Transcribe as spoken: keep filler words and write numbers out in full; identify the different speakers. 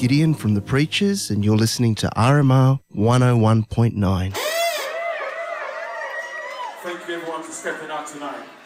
Speaker 1: Gideon from The Preachers, and you're listening to R M R one oh one point nine.
Speaker 2: Thank you everyone for stepping out tonight.